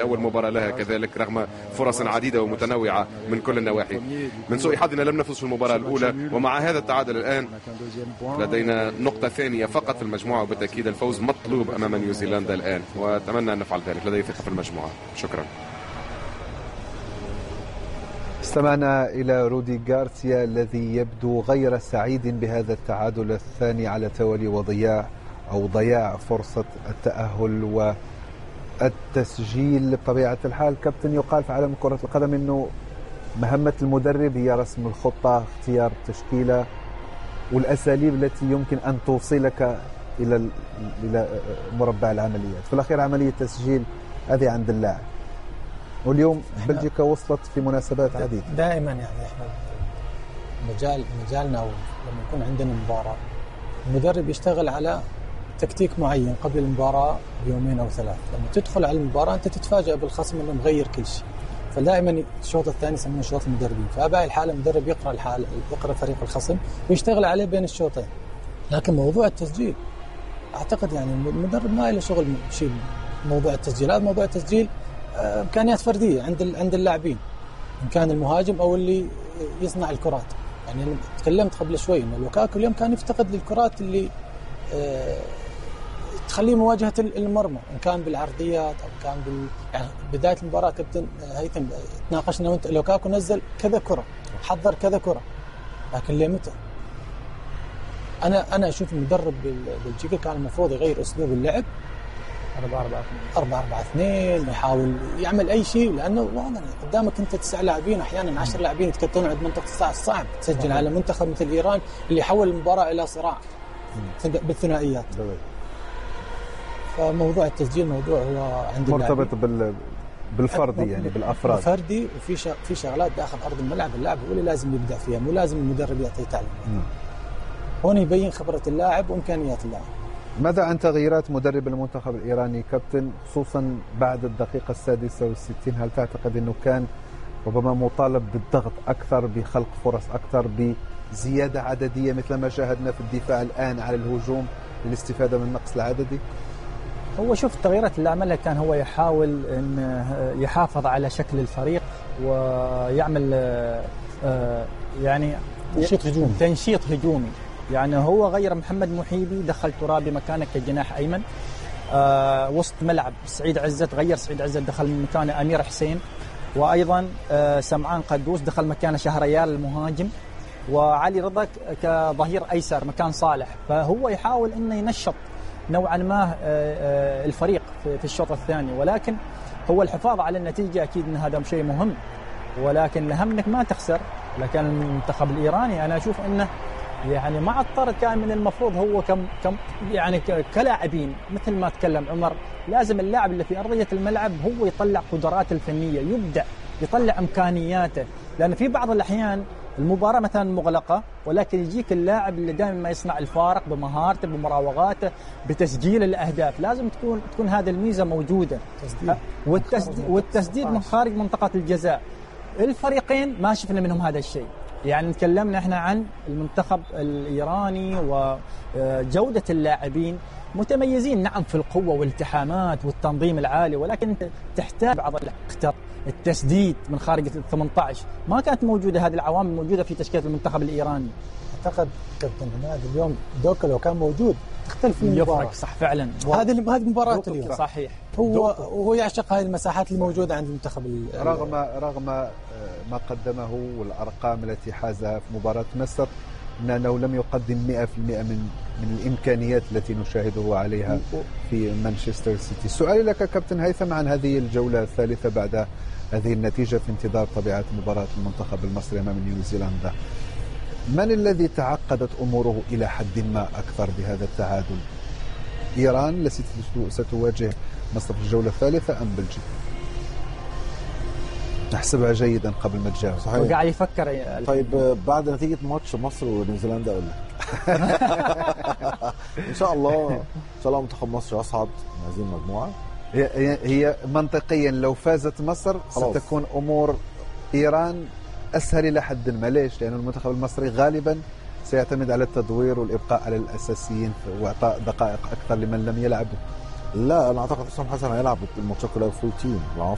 أول مباراة لها كذلك رغم فرص عديدة ومتنوعة من كل النواحي. من سوء حظنا لم نفز في المباراة الأولى، ومع هذا التعادل الآن لدينا نقطة ثانية فقط في المجموعة، وبالتأكيد الفوز مطلوب أمام نيوزيلندا الآن، وأتمنى أن نفعل ذلك. لدي ثقة في المجموعة. شكرا. استمعنا إلى رودي غارسيا الذي يبدو غير سعيد بهذا التعادل الثاني على التوالي وضياع فرصة التأهل والتسجيل. بطبيعة الحال كابتن، يقال في عالم كرة القدم أنه مهمة المدرب هي رسم الخطة، اختيار التشكيلة والأساليب التي يمكن أن توصلك إلى مربع العمليات. في الأخير عملية تسجيل هذه عند اللاعب، واليوم بلجيكا وصلت في مناسبات عديدة. دائما يعني احنا مجالنا لما يكون عندنا مباراة المدرب يشتغل على تكتيك معين قبل المباراة بيومين أو ثلاث. لما تدخل على المباراة أنت تتفاجأ بالخصم أنه مغير كل شيء، فدائما الشوط الثاني يسمونه شوط المدربين. فأباء الحالة المدرب يقرأ فريق الخصم ويشتغل عليه بين الشوطين. لكن موضوع التسجيل أعتقد يعني المدرب ما له شغل شيء موضوع التسجيل. هذا موضوع التسجيل إمكانيات فردية عند اللاعبين، إن كان المهاجم أو اللي يصنع الكرات. يعني أنا تكلمت قبل شوي إنه لوكاكو اليوم كان يفتقد للكرات اللي تخليه مواجهة المرمى، إن كان بالعرضيات أو كان يعني بداية المباراة كابتن هيثم تناقشنا وأنت، لوكاكو نزل كذا كرة، حضر كذا كرة، لكن ليه متى؟ أنا أشوف المدرب بلجيكا كان المفروض يغير أسلوب اللعب 4-4-2، يحاول يعمل أي شيء، لأنه واضح قدامك أنت 9 لاعبين أحيانا 10 لاعبين يتكتلون عند منطقة الصراع. صعب تسجل على منتخب مثل إيران اللي يحول المباراة إلى صراع بالثنائيات. فموضوع التسجيل موضوع هو عند مرتبط بالفردي، يعني بالأفراد فردي، وفي شغلات داخل أرض الملعب اللاعب هو اللي لازم يبدع فيها، مو لازم المدرب يعطيه تعليمات. هون يبين خبرة اللاعب وإمكانيات اللاعب. ماذا عن تغييرات مدرب المنتخب الإيراني كابتن، خصوصا بعد الدقيقة 66؟ هل تعتقد أنه كان ربما مطالب بالضغط أكثر، بخلق فرص أكثر، بزيادة عددية مثل ما شاهدنا في الدفاع الآن على الهجوم للاستفادة من النقص العددي؟ هو شوف التغييرات اللي عملها كان هو يحاول أن يحافظ على شكل الفريق ويعمل يعني تنشيط هجومي. يعني هو غير محمد محيبي، دخل ترابي مكانه كجناح أيمن. وسط ملعب سعيد عزت، غير سعيد عزت دخل مكانه أمير حسين، وأيضا سمعان قدوس دخل مكانه شهريار المهاجم، وعلي رضا كظهير أيسر مكان صالح. فهو يحاول أنه ينشط نوعا ما الفريق في الشوط الثاني، ولكن هو الحفاظ على النتيجة أكيد أن هذا شيء مهم، ولكن الأهم أنك ما تخسر. لكن المنتخب الإيراني أنا أشوف أنه يعني مع الطرد كان من المفروض هو يعني كلاعبين مثل ما تكلم عمر، لازم اللاعب اللي في أرضية الملعب هو يطلع قدراته الفنية، يبدع، يطلع إمكانياته. لأن في بعض الأحيان المباراة مثلا مغلقة، ولكن يجيك اللاعب اللي دائما ما يصنع الفارق بمهارته بمراوغاته بتسجيل الأهداف. لازم تكون هذه الميزة موجودة، والتسديد من خارج منطقة الجزاء. الفريقين ما شفنا منهم هذا الشيء. يعني تكلمنا احنا عن المنتخب الإيراني وجودة اللاعبين متميزين نعم في القوة والالتحامات والتنظيم العالي، ولكن تحتاج بعض الأخطاء. التسديد من خارج 18 ما كانت موجودة، هذه العوامل موجودة في تشكيلة المنتخب الإيراني. أعتقد كابتن هناد اليوم دوكا لو كان موجود تختلف المباراة. يفرق صح فعلا. هذه مباراة اليوم صحيح. هو يعشق هذه المساحات الموجودة عند المنتخب رغم ما قدمه والأرقام التي حازها في مباراة مصر، أنه لم يقدم 100% من الإمكانيات التي نشاهده عليها في مانشستر سيتي. سؤالي لك كابتن هيثم عن هذه الجولة الثالثة بعد هذه النتيجة في انتظار طبيعة مباراة المنتخب المصري أمام نيوزيلندا. من الذي تعقدت أموره إلى حد ما أكثر بهذا التعادل؟ إيران التي ستواجه مصر في الجولة الثالثة أم بلجيكا؟ نحسبها جيدا قبل ما تجاوب. وقاعد يفكر. طيب بعد نتيجة ماتش مصر ونيوزيلندا أقول لك إن شاء الله منتخب مصر يصعد من هذه المجموعة. هي منطقيا لو فازت مصر ستكون أمور إيران أسهل إلى حد ما. ليش؟ لأن المنتخب المصري غالبا سيعتمد على التدوير والإبقاء على الأساسيين وإعطاء دقائق أكثر لمن لم يلعبوا. لا، أنا أعتقد حسام حسن هيلعب الماتشات كلها فول تيم.